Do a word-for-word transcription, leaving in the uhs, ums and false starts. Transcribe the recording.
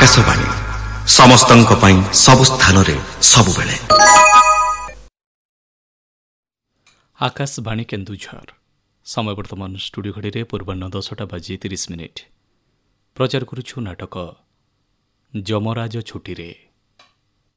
आकाशवाणी समस्तंक पई सबु स्थान रे सबुबेले। आकाशवाणी केन्दुझर समय वर्तमान स्टूडियो घड़ी रे पूर्वाह्न दसटा बाजी तीस मिनिट। प्रचार करुछु नाटक जमराज छुटी रे।